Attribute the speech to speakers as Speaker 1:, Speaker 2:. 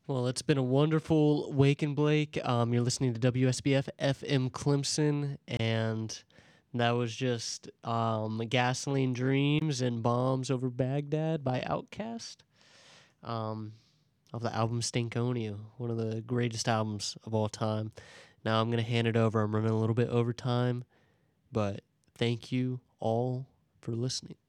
Speaker 1: Well, it's been a wonderful Wake and Blake. You're listening to WSBF FM Clemson, and that was just Gasoline Dreams and Bombs Over Baghdad by Outkast of the album Stankonia, one of the greatest albums of all time. Now I'm going to hand it over. I'm running a little bit over time, but thank you all for listening.